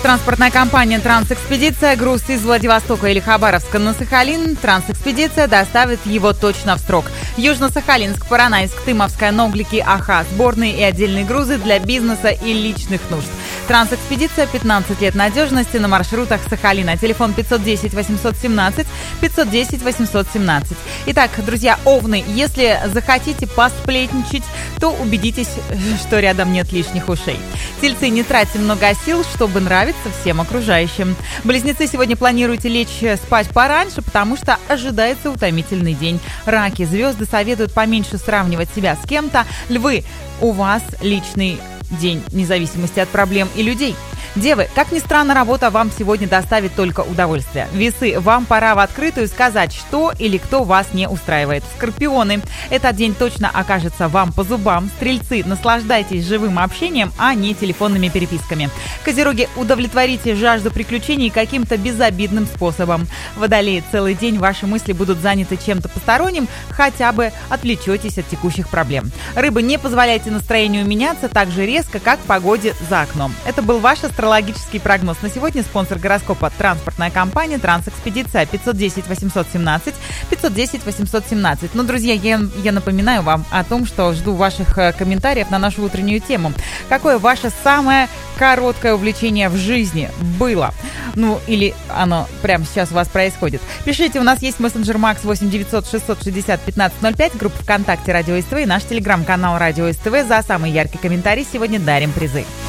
Транспортная компания «Трансэкспедиция». Груз из Владивостока или Хабаровска на Сахалин. «Трансэкспедиция» доставит его точно в срок. Южно-Сахалинск, Поронайск, Тымовская, Новглики, Аха. Сборные и отдельные грузы для бизнеса и личных нужд. «Трансэкспедиция» 15 лет надежности на маршрутах Сахалина. Телефон 510 817 510 817. Итак, друзья, овны, если захотите посплетничать, то убедитесь, что рядом нет лишних ушей. Тельцы, не тратьте много сил, чтобы нравиться всем окружающим. Близнецы, сегодня планируете лечь спать пораньше, потому что ожидается утомительный день. Раки, звезды советуют поменьше сравнивать себя с кем-то. Львы, у вас личный день, вне зависимости от проблем и людей. Девы, как ни странно, работа вам сегодня доставит только удовольствие. Весы, вам пора в открытую сказать, что или кто вас не устраивает. Скорпионы, этот день точно окажется вам по зубам. Стрельцы, наслаждайтесь живым общением, а не телефонными переписками. Козероги, удовлетворите жажду приключений каким-то безобидным способом. Водолеи, целый день ваши мысли будут заняты чем-то посторонним, хотя бы отвлечетесь от текущих проблем. Рыбы, не позволяйте настроению меняться так же резко, как погоде за окном. Это был ваш астрологический прогноз на сегодня. Спонсор гороскопа — транспортная компания «Трансэкспедиция». 510 817 510 817. Ну, друзья, я напоминаю вам о том, что жду ваших комментариев на нашу утреннюю тему. Какое ваше самое короткое увлечение в жизни было? Ну, или оно прямо сейчас у вас происходит? Пишите, у нас есть мессенджер Макс 8 900 660 1505, группа ВКонтакте Радио СТВ и наш телеграм-канал Радио СТВ. За самый яркий комментарий сегодня дарим призы.